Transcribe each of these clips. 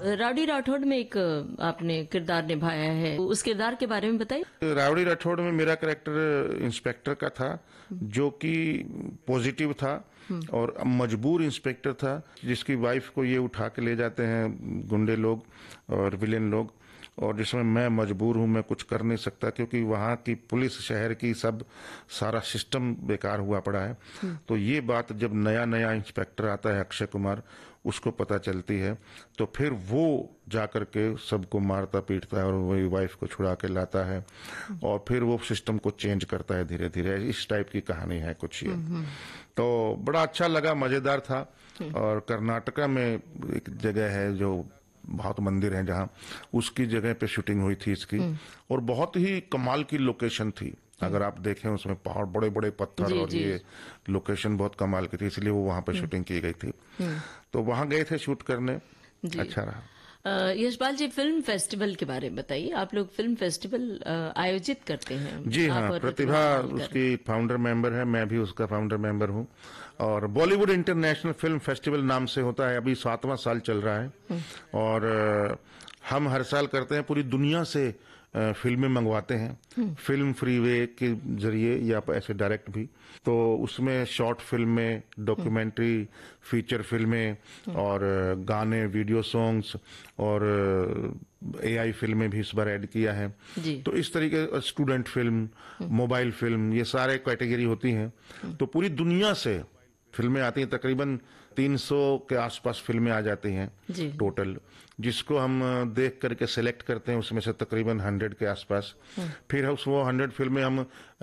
Rowdy Rathore में एक आपने किरदार निभाया है, उस किरदार के बारे में बताइए। राउडी राठौड़ में मेरा कैरेक्टर इंस्पेक्टर का था, जो कि पॉजिटिव था और मजबूर इंस्पेक्टर था, जिसकी वाइफ को ये उठा के ले जाते हैं गुंडे लोग और विलेन लोग, और जिसमें मैं मजबूर हूं, मैं कुछ कर नहीं सकता क्योंकि वहां की पुलिस, शहर की सब सारा सिस्टम बेकार हुआ पड़ा है। तो ये बात जब नया नया इंस्पेक्टर आता है अक्षय कुमार, उसको पता चलती है, तो फिर वो जाकर के सबको मारता पीटता है और वही वाइफ को छुड़ा के लाता है और फिर वो सिस्टम को चेंज करता है धीरे धीरे। इस टाइप की कहानी है कुछ ये। तो बड़ा अच्छा लगा, मजेदार था। और कर्नाटका में एक जगह है जो बहुत मंदिर है, जहाँ उसकी जगह पे शूटिंग हुई थी इसकी, और बहुत ही कमाल की लोकेशन थी। अगर आप देखें उसमें पहाड़, बड़े बड़े पत्थर, और ये लोकेशन बहुत कमाल की थी, इसलिए वो वहां पे शूटिंग की गई थी। तो वहां गए थे शूट करने, अच्छा रहा। यशपाल जी, फिल्म फेस्टिवल के बारे में बताइए। आप लोग फिल्म फेस्टिवल आयोजित करते हैं? जी हाँ, प्रतिभा उसकी फाउंडर मेंबर है, मैं भी उसका फाउंडर मेंबर हूँ। और बॉलीवुड इंटरनेशनल फिल्म फेस्टिवल नाम से होता है, अभी 7वां साल चल रहा है। और हम हर साल करते हैं, पूरी दुनिया से फिल्में मंगवाते हैं, फिल्म फ्रीवे के जरिए या ऐसे डायरेक्ट भी। तो उसमें शॉर्ट फिल्में, डॉक्यूमेंट्री, फीचर फिल्में और गाने, वीडियो सॉन्ग्स और AI फिल्में भी इस बार ऐड किया है। तो इस तरीके स्टूडेंट फिल्म, मोबाइल फिल्म, ये सारे कैटेगरी होती हैं। तो पूरी दुनिया से फिल्में आती हैं, तकरीबन 300 के आसपास फिल्में आ जाती हैं टोटल, जिसको हम देख करके सिलेक्ट करते हैं, उसमें से तकरीबन 100 के आसपास। फिर वो 100 फिल्में हम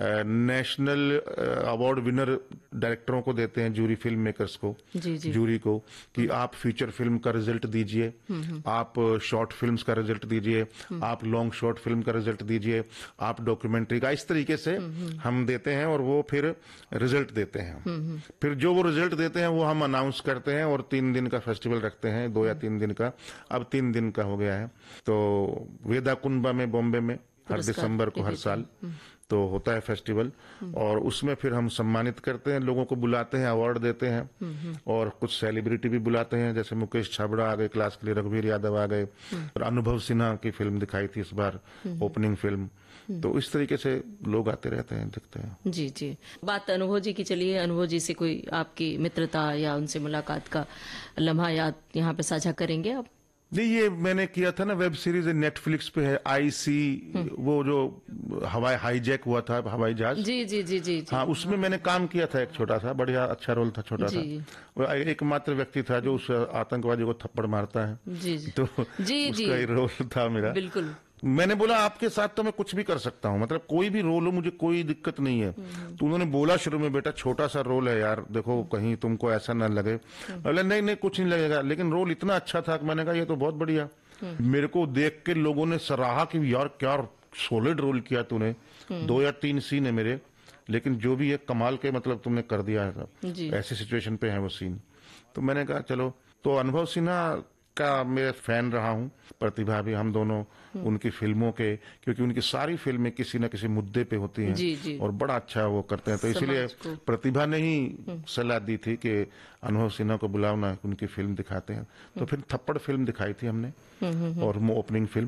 नेशनल अवार्ड विनर डायरेक्टरों को देते हैं, जूरी फिल्म मेकर्स को, जूरी को, कि आप फीचर फिल्म का रिजल्ट दीजिए, आप शॉर्ट फिल्म्स का रिजल्ट दीजिए, आप लॉन्ग शॉर्ट फिल्म का रिजल्ट दीजिए, आप डॉक्यूमेंट्री का। इस तरीके से हम देते हैं और वो फिर रिजल्ट देते हैं। फिर जो वो रिजल्ट देते हैं वो हम अनाउंस करते हैं और 3 दिन का फेस्टिवल रखते हैं, 2 या 3 दिन का। अब 3 दिन का हो गया है। तो वेदाकुंबा में, बॉम्बे में हर दिसंबर को हर साल तो होता है फेस्टिवल, और उसमें फिर हम सम्मानित करते हैं, लोगों को बुलाते हैं, अवार्ड देते हैं, और कुछ सेलिब्रिटी भी बुलाते हैं, जैसे मुकेश छाबड़ा आ गए क्लास के लिए, रघुवीर यादव आ गए, और अनुभव सिन्हा की फिल्म दिखाई थी इस बार, ओपनिंग फिल्म। तो इस तरीके से लोग आते रहते हैं, दिखते हैं। जी जी। बात अनुभव जी की चलिए, अनुभव जी से कोई आपकी मित्रता या उनसे मुलाकात का लम्हा याद यहाँ पे साझा करेंगे आप? नहीं, ये मैंने किया था ना, वेब सीरीज नेटफ्लिक्स पे है, IC, वो जो हवाई हाईजैक हुआ था हवाई जहाज। जी। हाँ, उसमें मैंने काम किया था, एक छोटा सा, बढ़िया अच्छा रोल था, छोटा सा। वो एकमात्र व्यक्ति था जो उस आतंकवादी को थप्पड़ मारता है। तो उसका ही रोल था मेरा। बिल्कुल। मैंने बोला आपके साथ तो मैं कुछ भी कर सकता हूँ, मतलब कोई भी रोल हो, मुझे कोई दिक्कत नहीं है। तो उन्होंने बोला शुरू में, बेटा छोटा सा रोल है यार, देखो कहीं तुमको ऐसा ना लगे। बोले नहीं कुछ नहीं लगेगा, लेकिन रोल इतना अच्छा था कि मैंने कहा ये तो बहुत बढ़िया। मेरे को देख के लोगों ने सराहा कि यार क्या सॉलिड रोल किया तूने। 2 या 3 सीन है मेरे, लेकिन जो भी है कमाल के, मतलब तुमने कर दिया है। ऐसी सिचुएशन पे है वो सीन। तो मैंने कहा चलो। तो अनुभव सिन्हा का मैं फैन रहा हूं, प्रतिभा भी, हम दोनों उनकी फिल्मों के, क्योंकि उनकी सारी फिल्में किसी न किसी मुद्दे पे होती हैं और बड़ा अच्छा वो करते हैं। तो इसलिए प्रतिभा ने ही सलाह दी थी कि अनुभव सिन्हा को बुलाओ ना, उनकी फिल्म दिखाते हैं। तो फिर थप्पड़ फिल्म दिखाई थी हमने, और ओपनिंग फिल्म,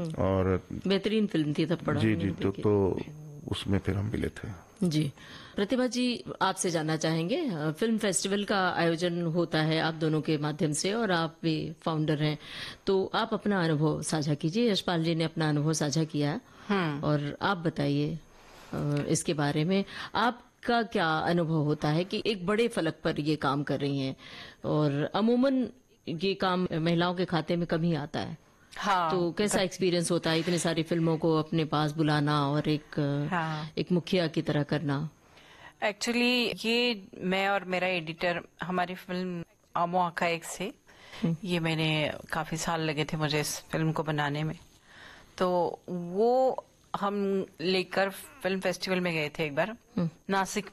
और बेहतरीन फिल्म थी थप्पड़। जी। तो उसमें फिर हम मिले थे। जी। प्रतिभा जी, आपसे जानना चाहेंगे, फिल्म फेस्टिवल का आयोजन होता है आप दोनों के माध्यम से, और आप भी फाउंडर हैं, तो आप अपना अनुभव साझा कीजिए। यशपाल जी ने अपना अनुभव साझा किया है, और आप बताइए इसके बारे में, आपका क्या अनुभव होता है कि एक बड़े फलक पर ये काम कर रही हैं, और अमूमन ये काम महिलाओं के खाते में कम ही आता है। हाँ, तो कैसा एक्सपीरियंस होता है इतनी सारी फिल्मों को अपने पास बुलाना और एक मुखिया की तरह करना? एक्चुअली ये मैं और मेरा एडिटर, हमारी फिल्म आमो आका एक से, ये मैंने काफी साल लगे थे मुझे इस फिल्म को बनाने में। तो वो हम लेकर फिल्म फेस्टिवल में गए थे एक बार, नासिक